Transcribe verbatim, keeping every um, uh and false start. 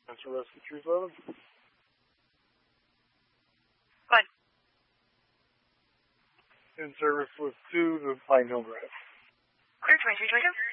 Answer Rescue three seven. Good. In service with two to Pine Hill Drive. Clear twenty-three twenty-two.